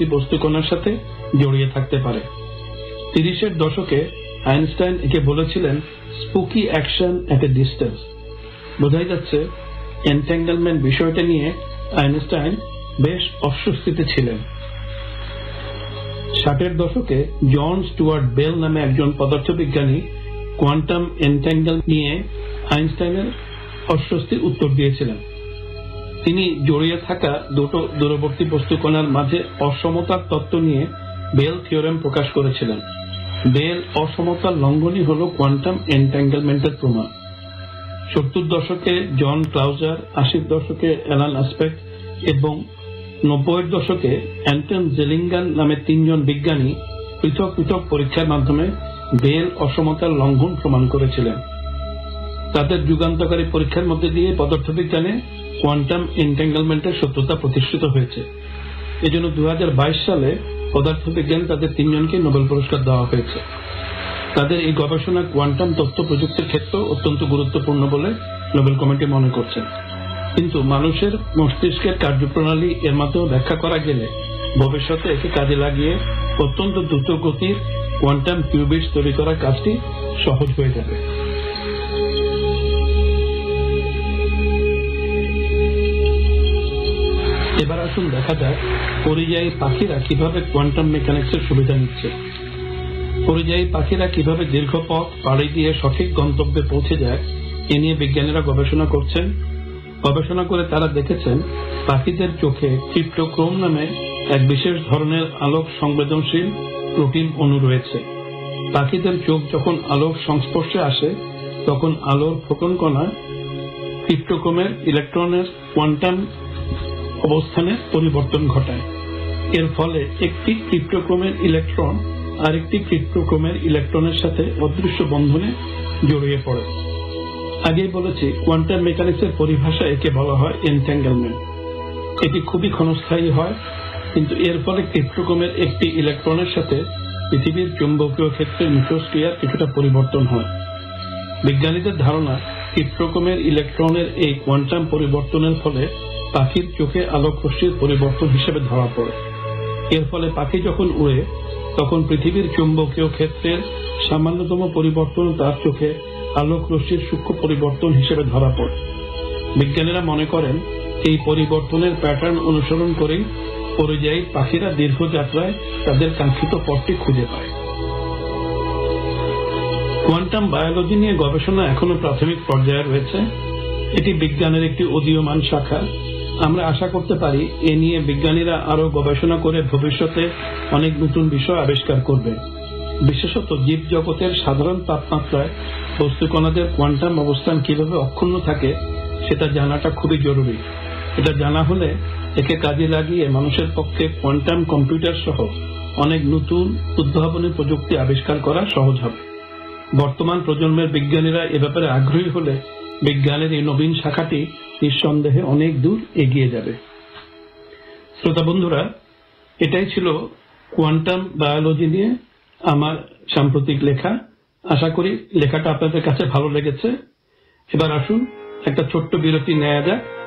দূরবর্তী বস্তুকণার সাথে জড়িয়ে থাকতে পারে। 30-এর দশকে আইনস্টাইন একে বলেছিলেন spooky action at a distance. বোঝাই যাচ্ছে এনট্যাঙ্গেলমেন্ট বিষয়টা নিয়ে আইনস্টাইন বেশ অস্বস্তিতে ছিলেন। 60-এর দশকে জন স্টুয়ার্ট বেল নামে একজন পদার্থবিজ্ঞানী কোয়ান্টাম এনট্যাঙ্গেল নিয়ে আইনস্টাইনের অস্বস্তির উত্তর দিয়েছিলেন। তিনি জড়িয়ে থাকা দুটো দূরবর্তী বস্তুকণার মাঝে অসমতার তত্ত্ব নিয়ে বেল থিওরেম প্রকাশ করেছিলেন। বেল অসমতার লঙ্ঘনই হল কোয়ান্টাম এনট্যাঙ্গেলমেন্টের প্রমাণ। 70 দশকে জন ক্লাউজার, 80-র দশকে অ্যালান আসপেক্ট এবং 90-এর দশকে অ্যান্টন জেলিঙ্গান নামে 3 জন বিজ্ঞানী পৃথক পৃথক পরীক্ষার মাধ্যমে বেল অসমতার লঙ্ঘন প্রমাণ করেছিলেন। তাদের যুগান্তকারী পরীক্ষার মধ্যে দিয়ে পদার্থবিজ্ঞানে কোয়ান্টাম এনট্যাঙ্গেলমেন্টের সত্যতা প্রতিষ্ঠিত হয়েছে। এজন্য 2022 সালে পদার্থবিজ্ঞান তাদের 3 জনকে নোবেল পুরস্কার দেওয়া হয়েছে। তাদের এই গবেষণা কোয়ান্টাম তথ্য প্রযুক্তির ক্ষেত্রে অত্যন্ত গুরুত্বপূর্ণ বলে নোবেল কমিটি মনে করছেন। কিন্তু মানুষের মস্তিষ্কের কার্যপ্রণালী এর মাধ্যমে ব্যাখ্যা করা গেলে ভবিষ্যতে একে কাজে লাগিয়ে অত্যন্ত দ্রুত গতির কোয়ান্টাম কিউবিটস তৈরি করার কাজটি সহজ হয়ে যাবে। এবার আসুন দেখা যাক পরিযায়ী পাখিরা কিভাবে কোয়ান্টাম মেকানিক্সের সুবিধা নিচ্ছে। পরিযায়ী পাখিরা কিভাবে দীর্ঘ পথ পাড়ি দিয়ে সঠিক গন্তব্যে পৌঁছে যায় এ নিয়ে বিজ্ঞানীরা গবেষণা করছেন। গবেষণা করে তারা দেখেছেন পাখিদের চোখে ক্রিপ্টোক্রোম নামে এক বিশেষ ধরনের আলোক সংবেদনশীল প্রোটিন অণু রয়েছে। পাখিদের চোখ যখন আলোক সংস্পর্শে আসে তখন আলোর ফোটন কণা ক্রিপ্টোক্রোমের ইলেকট্রনের কোয়ান্টাম অবস্থানে পরিবর্তন ঘটায়। এর ফলে একটি ক্রিপ্টোক্রোমের ইলেকট্রন আরেকটি ক্রিপ্টোক্রোমের ইলেকট্রনের সাথে অদৃশ্য বন্ধনে জড়িয়ে পড়ে। আগেই বলেছি কোয়ান্টাম মেকানিক্সের পরিভাষা একে বলা হয় এনট্যাঙ্গেলমেন্ট। এটি খুবই ক্ষণস্থায়ী হয়, কিন্তু এর ফলে ক্রিপ্টোক্রোমের একটি ইলেকট্রনের সাথে পৃথিবীর চুম্বকীয় ক্ষেত্রের মিথস্ক্রিয়ার কিছুটা পরিবর্তন হয়। বিজ্ঞানীদের ধারণা ক্রিপ্টোক্রোমের ইলেকট্রনের এই কোয়ান্টাম পরিবর্তনের ফলে পাখির চোখে আলোক রশ্মির পরিবর্তন হিসেবে ধরা পড়ে। এর ফলে পাখি যখন উড়ে তখন পৃথিবীর চুম্বকীয় ক্ষেত্রের সামান্যতম পরিবর্তন তার চোখে আলোক রশ্মির সূক্ষ্ম পরিবর্তন হিসেবে ধরা পড়ে। বিজ্ঞানীরা মনে করেন এই পরিবর্তনের প্যাটার্ন অনুসরণ করেই পরিযায়ী পাখিরা দীর্ঘ যাত্রায় তাদের কাঙ্ক্ষিত পথটি খুঁজে পায়। কোয়ান্টাম বায়োলজি নিয়ে গবেষণা এখনো প্রাথমিক পর্যায়ে রয়েছে। এটি বিজ্ঞানের একটি উদীয়মান শাখা। আমরা আশা করতে পারি এ নিয়ে বিজ্ঞানীরা আরো গবেষণা করে ভবিষ্যতে অনেক নতুন বিষয় আবিষ্কার করবেন। বিশেষত জীব জগতের সাধারণ তাপমাত্রায় বস্তুকণাদের কোয়ান্টাম অবস্থান কিভাবে অক্ষুণ্ণ থাকে সেটা জানাটা খুবই জরুরি। এটা জানা হলে একে কাজে লাগিয়ে মানুষের পক্ষে কোয়ান্টাম কম্পিউটার সহ অনেক নতুন উদ্ভাবনী প্রযুক্তি আবিষ্কার করা সহজ হবে। বর্তমান প্রজন্মের বিজ্ঞানীরা এ ব্যাপারে আগ্রহী হলে বিজ্ঞানের এই নবীন শাখাটি নিঃসন্দেহে অনেক দূর এগিয়ে যাবে। শ্রোতা বন্ধুরা, এটাই ছিল কোয়ান্টাম বায়োলজি নিয়ে আমার সাম্প্রতিক লেখা। আশা করি লেখাটা আপনাদের কাছে ভালো লেগেছে। এবার আসুন একটা ছোট্ট বিরতি নেওয়া যাক।